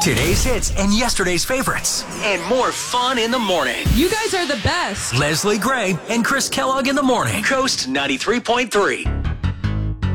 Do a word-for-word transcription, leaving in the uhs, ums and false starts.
Today's hits and yesterday's favorites. And more fun in the morning. You guys are the best. Leslie Gray and Chris Kellogg in the morning. Coast ninety-three point three.